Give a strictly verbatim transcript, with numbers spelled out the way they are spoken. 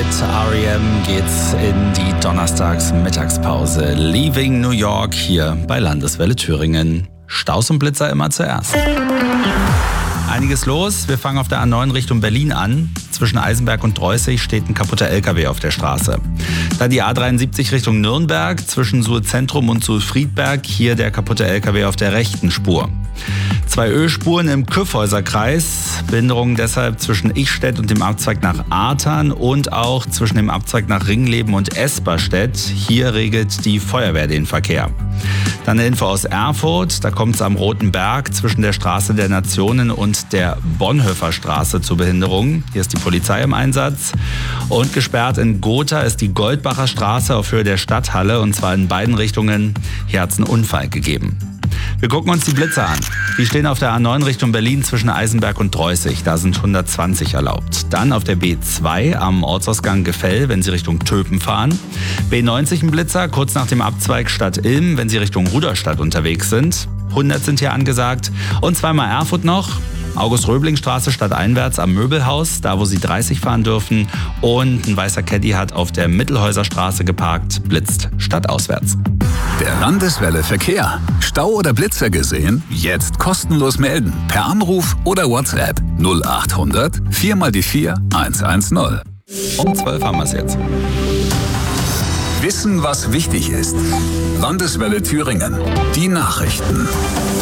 R E M geht's in die Donnerstags-Mittagspause. Leaving New York hier bei Landeswelle Thüringen. Staus und Blitzer immer zuerst. Einiges los. Wir fangen auf der A neun Richtung Berlin an. Zwischen Eisenberg und Dreußig steht ein kaputter L K W auf der Straße. Dann die A dreiundsiebzig Richtung Nürnberg. Zwischen Suhl-Zentrum und Suhl-Friedberg. Hier der kaputte L K W auf der rechten Spur. Zwei Ölspuren im Kyffhäuser-Kreis. Behinderungen deshalb zwischen Ichstedt und dem Abzweig nach Artern und auch zwischen dem Abzweig nach Ringleben und Esperstedt. Hier regelt die Feuerwehr den Verkehr. Dann eine Info aus Erfurt. Da kommt es am Roten Berg zwischen der Straße der Nationen und der Bonhoeffer Straße zu Behinderungen. Hier ist die Polizei im Einsatz. Und gesperrt in Gotha ist die Goldbacher Straße auf Höhe der Stadthalle, und zwar in beiden Richtungen. Hier hat es einen Unfall gegeben. Wir gucken uns die Blitzer an. Die stehen auf der A neun Richtung Berlin zwischen Eisenberg und Dreußig. Da sind hundertzwanzig erlaubt. Dann auf der B zwei am Ortsausgang Gefell, wenn Sie Richtung Töpen fahren. B neunzig ein Blitzer, kurz nach dem Abzweig Stadt-Ilm, wenn Sie Richtung Rudolstadt unterwegs sind. hundert sind hier angesagt. Und zweimal Erfurt noch. August-Röbling-Straße stadteinwärts am Möbelhaus, da wo Sie dreißig fahren dürfen. Und ein weißer Caddy hat auf der Mittelhäuser Straße geparkt, blitzt stadtauswärts. Der Landeswelle Verkehr. Stau oder Blitzer gesehen? Jetzt kostenlos melden. Per Anruf oder WhatsApp. null acht hundert vier mal die vier eins eins null. Um zwölf haben wir es jetzt. Wissen, was wichtig ist. Landeswelle Thüringen. Die Nachrichten.